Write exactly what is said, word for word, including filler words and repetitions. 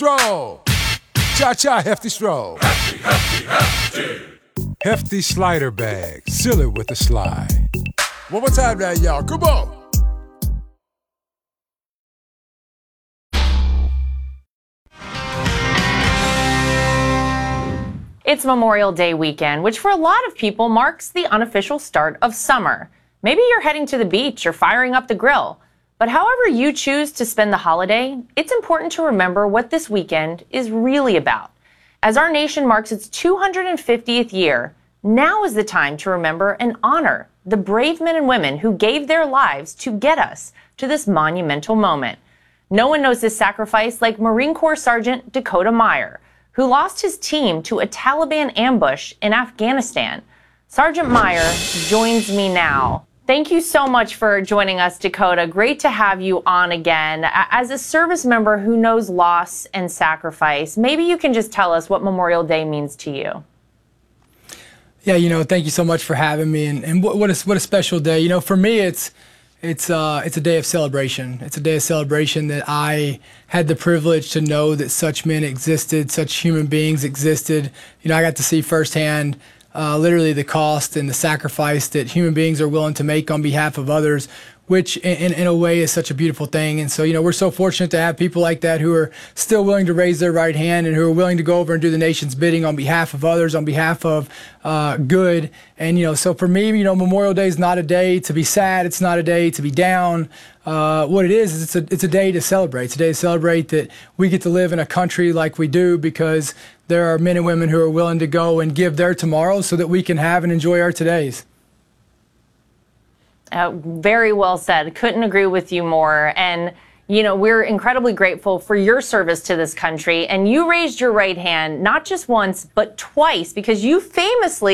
Stroll. Cha-cha hefty stroll. Hefty, hefty, hefty. Hefty slider bag. Seal it with a slide. One more time now, y'all. Come on. It's Memorial Day weekend, which for a lot of people marks the unofficial start of summer. Maybe you're heading to the beach or firing up the grill. But however you choose to spend the holiday, it's important to remember what this weekend is really about. As our nation marks its two hundred fiftieth year, now is the time to remember and honor the brave men and women who gave their lives to get us to this monumental moment. No one knows this sacrifice like Marine Corps Sergeant Dakota Meyer, who lost his team to a Taliban ambush in Afghanistan. Sergeant Meyer joins me now. Thank you so much for joining us, Dakota. Great to have you on again. As a service member who knows loss and sacrifice, maybe you can just tell us what Memorial Day means to you. Yeah, you know, thank you so much for having me. And, and what, what, a, what a special day. You know, for me, it's it's uh, it's a day of celebration. It's a day of celebration that I had the privilege to know that such men existed, such human beings existed. You know, I got to see firsthand Uh, literally the cost and the sacrifice that human beings are willing to make on behalf of others, which in, in a way is such a beautiful thing. And so, you know, we're so fortunate to have people like that who are still willing to raise their right hand and who are willing to go over and do the nation's bidding on behalf of others, on behalf of uh, good. And, you know, so for me, you know, Memorial Day is not a day to be sad. It's not a day to be down. Uh, what it is, is it's a, it's a day to celebrate. It's a day to celebrate that we get to live in a country like we do because there are men and women who are willing to go and give their tomorrows so that we can have and enjoy our todays. Uh, very well said. Couldn't agree with you more. And, you know, we're incredibly grateful for your service to this country. And you raised your right hand not just once, but twice, because you famously